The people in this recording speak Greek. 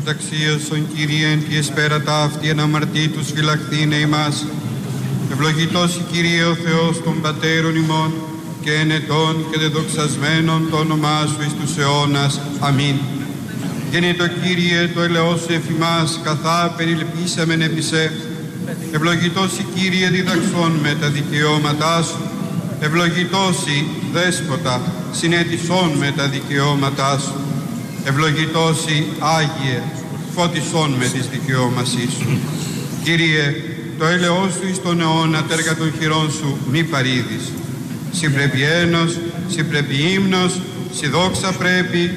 ταξίωσον Κύριε τη εσπέρα ταύτη εν αμαρτήτους φυλαχθήνε ημάς. Ευλογητός Κύριε ο Θεός των Πατέρων ημών και εν ετών και δεδοξασμένον το όνομά Σου εις τους αιώνας. Αμήν. Γεννήτω Κύριε το ελεός Σου εφ' ημάς, καθά περιλυπήσαμεν επί Σε. Ευλογητός Κύριε διδαξών με τα δικαιώματά Σου. Ευλογητός Δέσποτα συνέτησόν με τα δικαιώματά Σου. Ευλογητός Άγιε φώτισόν με τις δικαιώμασή Σου. Κύριε, το έλεος Σου εις τον αιώνα τέργα των χειρών Σου μη παρήδεις. Συ πρέπει ένος, συ πρέπει ύμνος, συ δόξα πρέπει,